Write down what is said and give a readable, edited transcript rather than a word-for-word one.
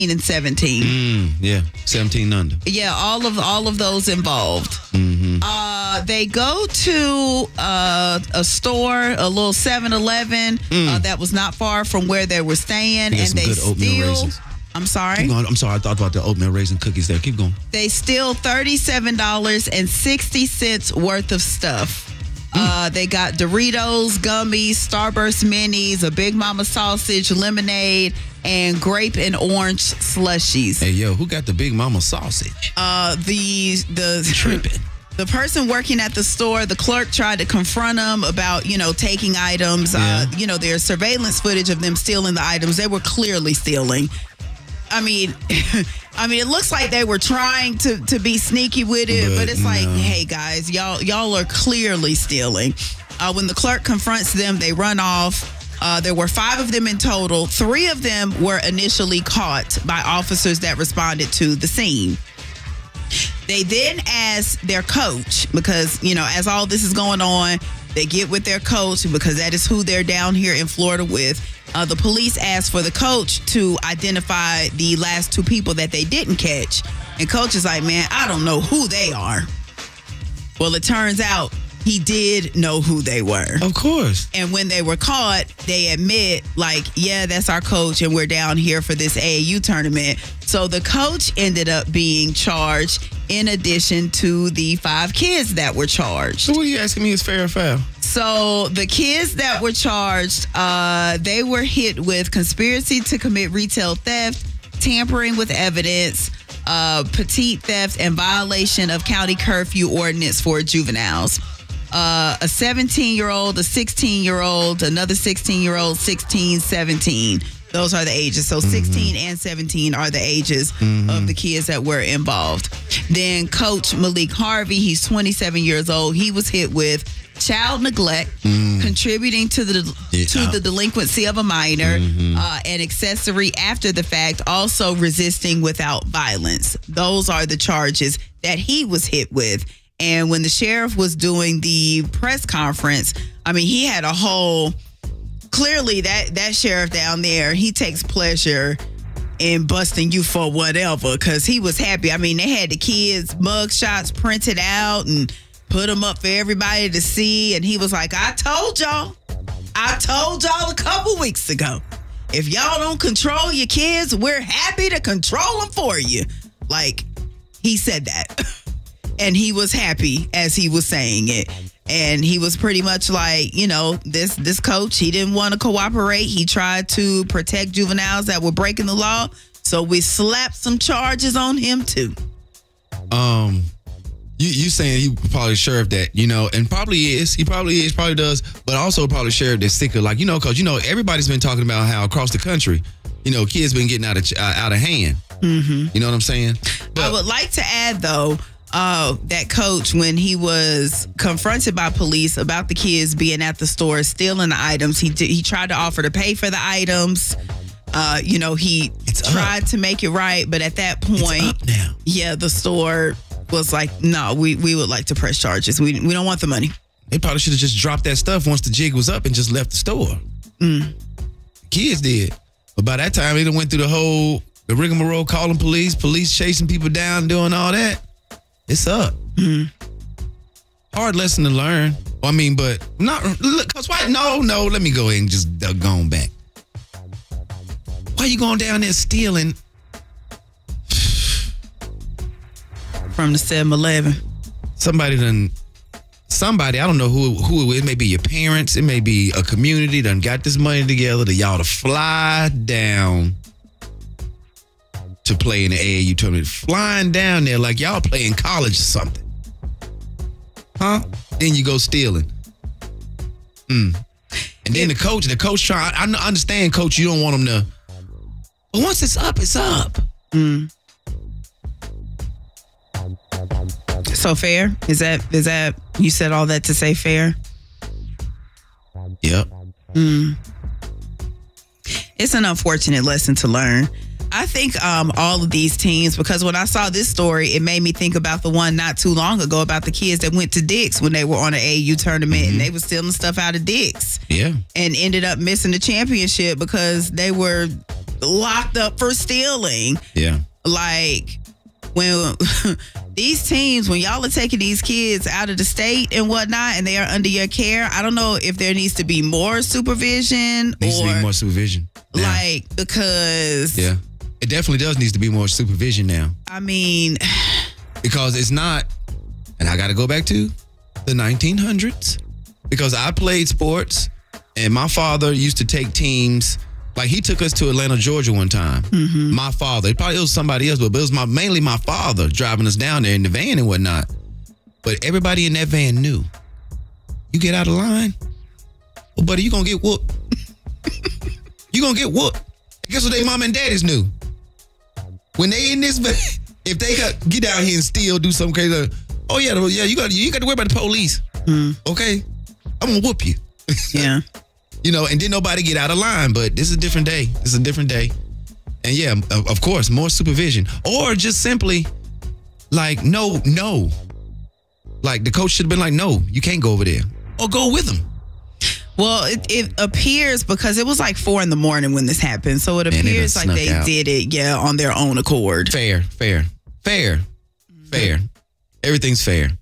and 17. Yeah, 17 under. Yeah, all of those involved. They go to a store, a little 7-Eleven that was not far from where they were staying, and they steal. I'm sorry. I'm sorry. I thought about the oatmeal raisin cookies there. Keep going. They steal $37.60 worth of stuff. They got Doritos, gummies, Starburst minis, a Big Mama sausage, lemonade, and grape and orange slushies. Hey, yo, who got the Big Mama sausage? The Tripping. The person working at the store, the clerk tried to confront them about, taking items. Yeah. There's surveillance footage of them stealing the items. They were clearly stealing. I mean, it looks like they were trying to be sneaky with it, but it's like, hey guys, y'all are clearly stealing. When the clerk confronts them, they run off. There were 5 of them in total. 3 of them were initially caught by officers that responded to the scene. They then asked their coach, because, as all this is going on, they get with their coach because that is who they're down here in Florida with. The police asked for the coach to identify the last 2 people that they didn't catch. And coach is like, man, I don't know who they are. Well, it turns out he did know who they were. Of course. And when they were caught, they admit, like, yeah, that's our coach, and we're down here for this AAU tournament. So the coach ended up being charged in addition to the 5 kids that were charged. So what are you asking me is fair or foul? So the kids that were charged, they were hit with conspiracy to commit retail theft, tampering with evidence, petite theft, and violation of county curfew ordinance for juveniles. A 17-year-old, a 16-year-old, another 16-year-old, 16, 17. Those are the ages. So 16 and 17 are the ages of the kids that were involved. Then Coach Malik Harvey, he's 27 years old. He was hit with child neglect, contributing to the delinquency of a minor, and accessory after the fact, also resisting without violence. Those are the charges that he was hit with. And when the sheriff was doing the press conference, I mean, he had a whole... Clearly, that sheriff down there, he takes pleasure in busting you for whatever, because he was happy. I mean, they had the kids' mug shots printed out and put them up for everybody to see. And he was like, I told y'all a couple weeks ago, if y'all don't control your kids, we're happy to control them for you. Like, he said that. And he was happy as he was saying it. And he was pretty much like, this coach, he didn't want to cooperate. He tried to protect juveniles that were breaking the law. So we slapped some charges on him too. You saying he probably sheriff that, and probably is. He probably does. But also probably sheriff that's sicker. Like, because, everybody's been talking about how across the country, kids been getting out of hand. Mm-hmm. You know what I'm saying? But I would like to add, though, that coach, when he was confronted by police about the kids being at the store stealing the items, he tried to offer to pay for the items. He tried to make it right, but at that point, the store was like, no, we would like to press charges. We don't want the money. They probably should have just dropped that stuff once the jig was up and just left the store. Kids did. But by that time, they done went through the rigmarole, calling police chasing people down, doing all that. It's up. Hard lesson to learn. I mean, but not, because why? No, let me go ahead and just go back. Why you going down there stealing? From the 7-Eleven. Somebody, I don't know who it is. It may be your parents. It may be a community done got this money together to y'all to fly down to play in the AAU tournament. Flying down there like y'all playing college or something. Huh? Then you go stealing. And then the coach try. I understand, coach, you don't want him to. But once it's up, it's up. So fair? Is that you said all that to say fair? Yep. It's an unfortunate lesson to learn. I think all of these teams, because when I saw this story, it made me think about the one not too long ago about the kids that went to Dick's when they were on an AAU tournament and they were stealing stuff out of Dick's. Yeah. And ended up missing the championship because they were locked up for stealing. Yeah. Like, when these teams, when y'all are taking these kids out of the state and whatnot, and they are under your care, I don't know if there needs to be more supervision. Needs to be more supervision. Now. Like, because... Yeah. It definitely does need to be more supervision now. I mean... Because it's not... And I got to go back to the 1900s. Because I played sports, and my father used to take teams... Like, he took us to Atlanta, Georgia one time. Mm-hmm. My father. It probably was somebody else, but it was mainly my father driving us down there in the van and whatnot. But everybody in that van knew. You get out of line, well, buddy, you going to get whooped. You going to get whooped. Guess what their mom and daddies knew? When they in this van, if they get out here and steal, do something crazy, oh, yeah, you got to worry about the police. Okay? I'm going to whoop you. Yeah. You know, and didn't nobody get out of line, but this is a different day. This is a different day. And yeah, of course, more supervision. Or just simply, like, no. Like, the coach should have been like, no, you can't go over there. Or go with them. Well, it appears, because it was like 4 a.m. when this happened, so it appears like they did it, on their own accord. Fair. Everything's fair.